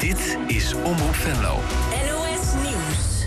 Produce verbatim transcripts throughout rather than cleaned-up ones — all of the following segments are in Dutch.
Dit is Omroep Venlo. N O S Nieuws.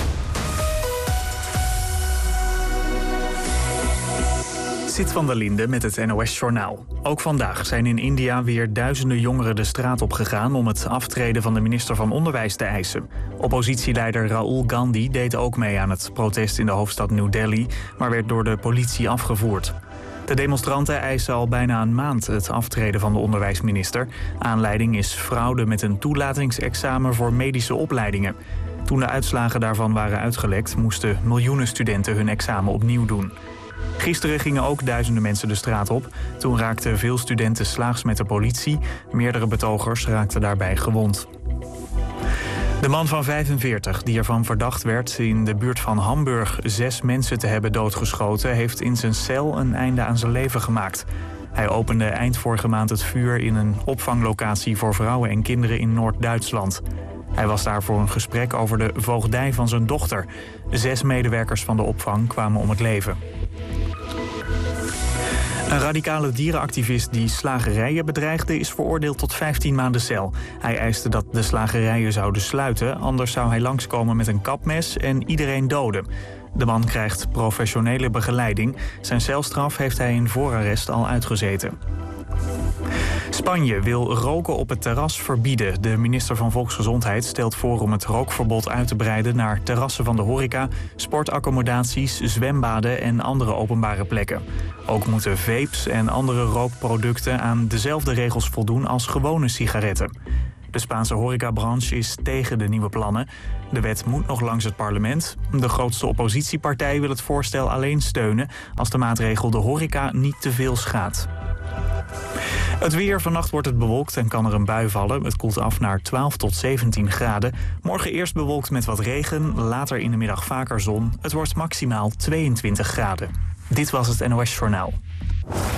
Sit van der Linde met het N O S-journaal. Ook vandaag zijn in India weer duizenden jongeren de straat op gegaan om het aftreden van de minister van Onderwijs te eisen. Oppositieleider Rahul Gandhi deed ook mee aan het protest in de hoofdstad New Delhi, maar werd door de politie afgevoerd. De demonstranten eisen al bijna een maand het aftreden van de onderwijsminister. Aanleiding is fraude met een toelatingsexamen voor medische opleidingen. Toen de uitslagen daarvan waren uitgelekt, moesten miljoenen studenten hun examen opnieuw doen. Gisteren gingen ook duizenden mensen de straat op. Toen raakten veel studenten slaags met de politie. Meerdere betogers raakten daarbij gewond. De man van vijfenveertig, die ervan verdacht werd in de buurt van Hamburg zes mensen te hebben doodgeschoten, heeft in zijn cel een einde aan zijn leven gemaakt. Hij opende eind vorige maand het vuur in een opvanglocatie voor vrouwen en kinderen in Noord-Duitsland. Hij was daar voor een gesprek over de voogdij van zijn dochter. Zes medewerkers van de opvang kwamen om het leven. Een radicale dierenactivist die slagerijen bedreigde is veroordeeld tot vijftien maanden cel. Hij eiste dat de slagerijen zouden sluiten, anders zou hij langskomen met een kapmes en iedereen doden. De man krijgt professionele begeleiding. Zijn celstraf heeft hij in voorarrest al uitgezeten. Spanje wil roken op het terras verbieden. De minister van Volksgezondheid stelt voor om het rookverbod uit te breiden naar terrassen van de horeca, sportaccommodaties, zwembaden en andere openbare plekken. Ook moeten vapes en andere rookproducten aan dezelfde regels voldoen als gewone sigaretten. De Spaanse horecabranche is tegen de nieuwe plannen. De wet moet nog langs het parlement. De grootste oppositiepartij wil het voorstel alleen steunen als de maatregel de horeca niet te veel schaadt. Het weer, vannacht wordt het bewolkt en kan er een bui vallen. Het koelt af naar twaalf tot zeventien graden. Morgen eerst bewolkt met wat regen, later in de middag vaker zon. Het wordt maximaal tweeëntwintig graden. Dit was het N O S Journaal.